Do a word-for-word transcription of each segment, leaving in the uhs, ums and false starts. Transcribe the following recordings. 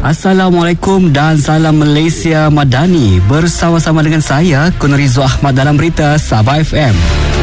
Assalamualaikum dan salam Malaysia Madani. Bersama-sama dengan saya Kunrizo Ahmad dalam berita Sabah F M.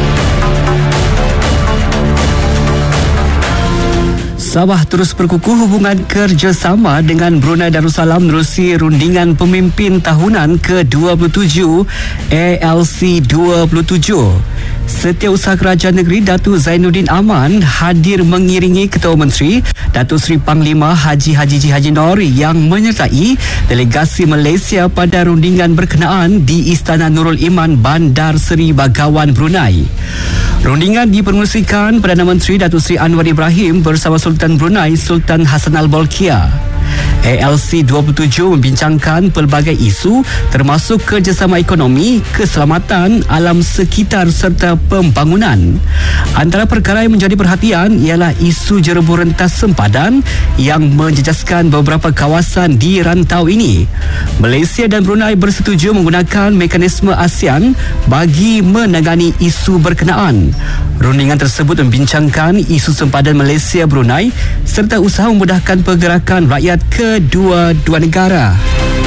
Sabah terus berkukuh hubungan kerjasama dengan Brunei Darussalam menerusi rundingan pemimpin tahunan ke dua puluh tujuh A L C dua puluh tujuh. Setiausaha Kerajaan Negeri Datuk Zainuddin Aman hadir mengiringi Ketua Menteri Datuk Seri Panglima Haji Haji Ji Haji Noor yang menyertai delegasi Malaysia pada rundingan berkenaan di Istana Nurul Iman Bandar Seri Begawan, Brunei. Rundingan dipermusikan Perdana Menteri Datuk Seri Anwar Ibrahim bersama Sultan Brunei Sultan Hassan Al-Bolkiah. A L C dua puluh tujuh membincangkan pelbagai isu termasuk kerjasama ekonomi, keselamatan, alam sekitar serta pembangunan. Antara perkara yang menjadi perhatian ialah isu jerebu rentas sempadan yang menjejaskan beberapa kawasan di rantau ini. Malaysia dan Brunei bersetuju menggunakan mekanisme ASEAN bagi menangani isu berkenaan. Rundingan tersebut membincangkan isu sempadan Malaysia-Brunei serta usaha memudahkan pergerakan rakyat kedua-dua negara.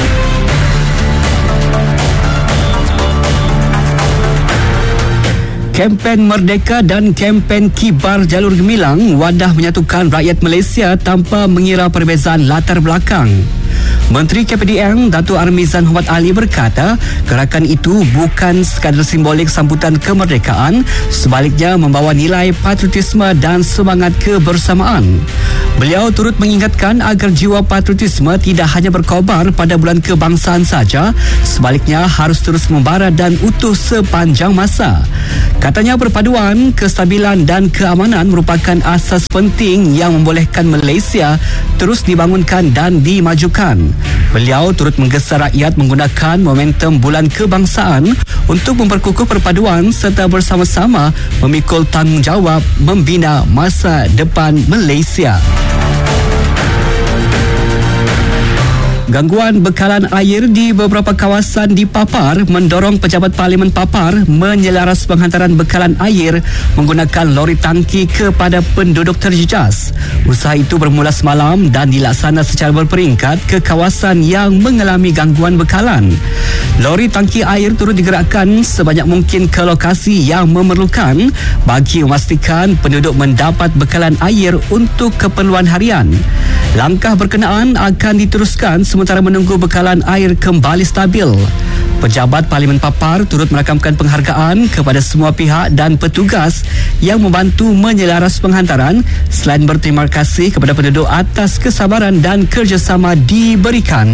Kempen Merdeka dan kempen Kibar Jalur Gemilang wadah menyatukan rakyat Malaysia tanpa mengira perbezaan latar belakang. Menteri K P D N Datuk Armizan Muhammad Ali berkata, gerakan itu bukan sekadar simbolik sambutan kemerdekaan, sebaliknya membawa nilai patriotisme dan semangat kebersamaan. Beliau turut mengingatkan agar jiwa patriotisme tidak hanya berkobar pada bulan kebangsaan saja, sebaliknya harus terus membara dan utuh sepanjang masa. Katanya perpaduan, kestabilan dan keamanan merupakan asas penting yang membolehkan Malaysia terus dibangunkan dan dimajukan. Beliau turut menggesa rakyat menggunakan momentum bulan kebangsaan untuk memperkukuh perpaduan serta bersama-sama memikul tanggungjawab membina masa depan Malaysia. Gangguan bekalan air di beberapa kawasan di Papar mendorong pejabat Parlimen Papar menyelaras penghantaran bekalan air menggunakan lori tangki kepada penduduk terjejas. Usaha itu bermula semalam dan dilaksana secara berperingkat ke kawasan yang mengalami gangguan bekalan. Lori tangki air turut digerakkan sebanyak mungkin ke lokasi yang memerlukan bagi memastikan penduduk mendapat bekalan air untuk keperluan harian. Langkah berkenaan akan diteruskan sementara menunggu bekalan air kembali stabil. Pejabat Parlimen Papar turut merakamkan penghargaan kepada semua pihak dan petugas yang membantu menyelaras penghantaran selain berterima kasih kepada penduduk atas kesabaran dan kerjasama diberikan.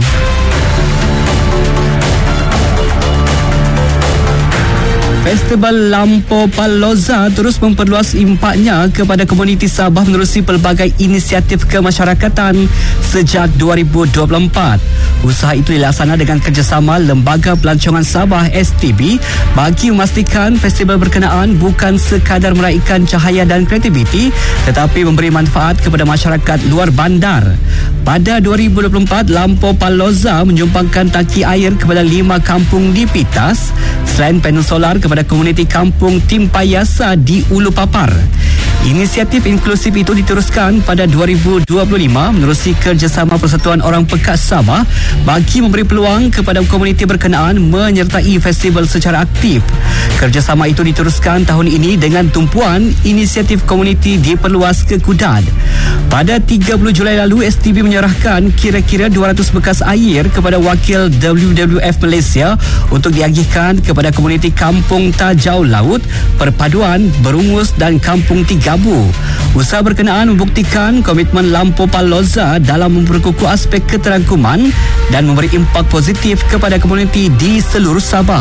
Festival Lampau Palloza terus memperluas impaknya kepada komuniti Sabah menerusi pelbagai inisiatif kemasyarakatan sejak dua ribu dua puluh empat. Usaha itu dilaksana dengan kerjasama Lembaga Pelancongan Sabah S T B bagi memastikan festival berkenaan bukan sekadar meraikan cahaya dan kreativiti tetapi memberi manfaat kepada masyarakat luar bandar. Pada dua ribu dua puluh empat, Lampau Palloza menyumbangkan tangki air kepada lima kampung di Pitas selain panel solar kepada komuniti kampung Timpayasa di Ulu Papar. Inisiatif inklusif itu diteruskan pada dua ribu dua puluh lima menerusi kerjasama Persatuan Orang Pekat Sabah bagi memberi peluang kepada komuniti berkenaan menyertai festival secara aktif. Kerjasama itu diteruskan tahun ini dengan tumpuan inisiatif komuniti diperluas ke Kudad. Pada tiga puluh Julai lalu, S T B menyerahkan kira-kira dua ratus bekas air kepada wakil W W F Malaysia untuk diagihkan kepada komuniti Kampung Tajau Laut, Perpaduan, Berungus dan Kampung Tigabu. Usaha berkenaan membuktikan komitmen Lampau Palloza dalam memperkukuh aspek keterangkuman dan memberi impak positif kepada komuniti di seluruh Sabah.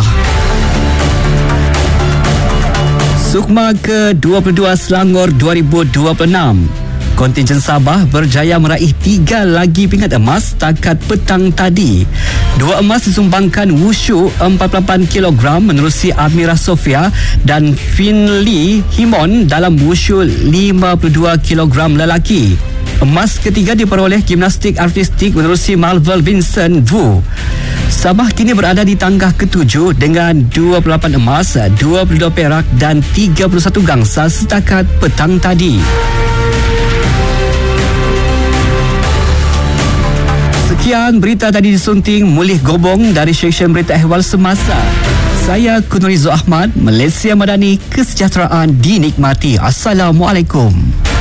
Sukma ke dua puluh dua Selangor dua ribu dua puluh enam. Kontingen Sabah berjaya meraih tiga lagi pingat emas setakat petang tadi. Dua emas disumbangkan Wushu empat puluh lapan kilogram menerusi Amirah Sofia dan Finley Himon dalam Wushu lima puluh dua kilogram lelaki. Emas ketiga diperoleh gimnastik artistik menerusi Marvel Vincent Wu. Sabah kini berada di tangga ketujuh dengan dua puluh lapan emas, dua puluh dua perak dan tiga puluh satu gangsa setakat petang tadi. Sekian berita tadi disunting Mulih Gobong dari seksyen berita ehwal semasa. Saya Kunurizo Ahmad, Malaysia Madani, kesejahteraan dinikmati. Assalamualaikum.